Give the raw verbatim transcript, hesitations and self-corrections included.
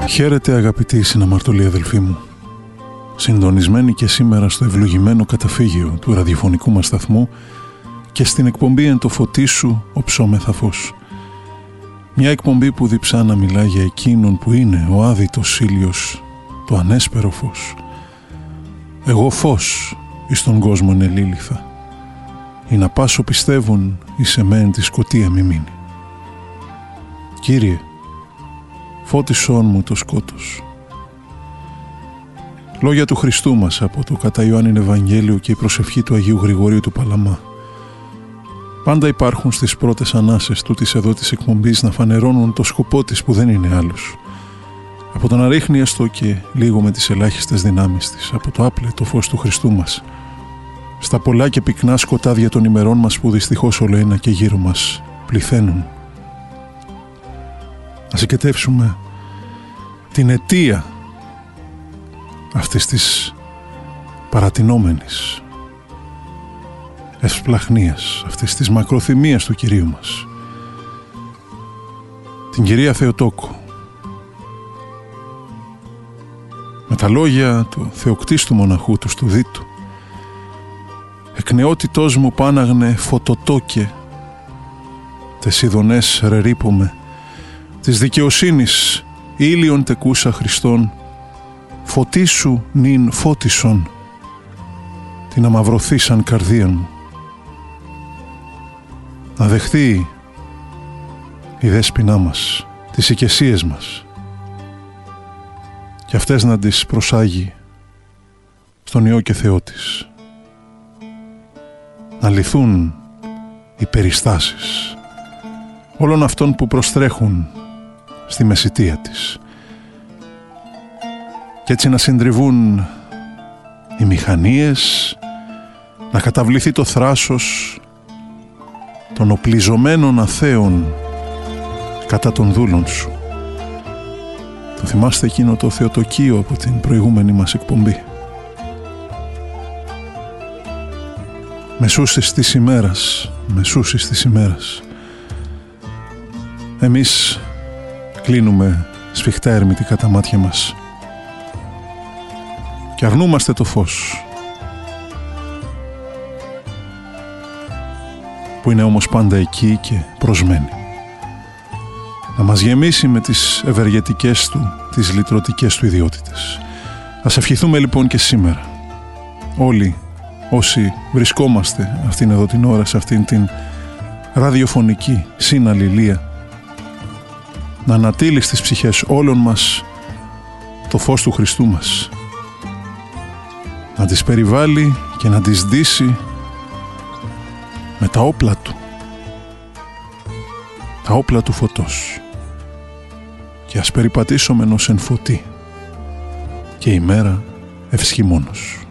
Χαίρετε αγαπητοί συναμαρτωλοί αδελφοί μου, συντονισμένοι και σήμερα στο ευλογημένο καταφύγιο του ραδιοφωνικού μας σταθμού και στην εκπομπή «Εν το φωτί σου οψόμεθα φως». Μια εκπομπή που διψά να μιλά για εκείνον που είναι ο άδειτος ήλιος, το ανέσπερο φως. Εγώ φως εις τον κόσμο ενελήληθα, ή να πάσω πιστεύουν εις εμέν τη σκοτία μη μείνει. Κύριε, φώτισόν μου το σκότος. Λόγια του Χριστού μας από το κατά Ιωάννην Ευαγγέλιο και η προσευχή του Αγίου Γρηγορίου του Παλαμά. Πάντα υπάρχουν στις πρώτες ανάσες τούτης εδώ της εκπομπής να φανερώνουν το σκοπό της που δεν είναι άλλος. Από το να ρίχνει έστω και λίγο με τις ελάχιστες δυνάμεις της, από το άπλετο φως του Χριστού μας, στα πολλά και πυκνά σκοτάδια των ημερών μας που δυστυχώς όλο ένα και γύρω μας πληθαίνουν. Να συγκετεύσουμε την αιτία αυτής της παρατηνόμενης ευσπλαχνίας, αυτής της μακροθυμίας του Κυρίου μας, την κυρία Θεοτόκου. Με τα λόγια του θεοκτίστου μοναχού του Στουδίτου, εκ νεότητός μου πάναγνε φωτοτόκε, τες ειδονές ρερίπομαι, της δικαιοσύνης ήλιον τεκούσα Χριστόν, φωτίσου νυν φώτισον, την αμαυρωθήσαν καρδίαν μου. Να δεχτεί η δέσποινά μας τις οικεσίες μας και αυτές να τις προσάγει στον Υιό και Θεό της. Να λυθούν οι περιστάσεις όλων αυτών που προστρέχουν στη μεσιτεία της και έτσι να συντριβούν οι μηχανίες, να καταβληθεί το θράσος των οπλιζωμένων αθέων κατά των δούλων σου. Το θυμάστε εκείνο το θεοτοκείο από την προηγούμενη μας εκπομπή. Μεσούσης της ημέρας, μεσούσης της ημέρας, εμείς κλείνουμε σφιχτά ερμητικά τα μάτια μας και αρνούμαστε το φως που είναι όμως πάντα εκεί και προσμένει να μας γεμίσει με τις ευεργετικές του, τις λυτρωτικές του ιδιότητες. Ας ευχηθούμε λοιπόν και σήμερα όλοι όσοι βρισκόμαστε αυτήν εδώ την ώρα, σε αυτήν την ραδιοφωνική συναλληλία, να ανατείλει στις ψυχές όλων μας το φως του Χριστού μας, να τις περιβάλλει και να τις ντύσει με τα όπλα του, τα όπλα του φωτός, και ας περιπατήσουμε ως εν φωτί και η μέρα ευσχημόνος.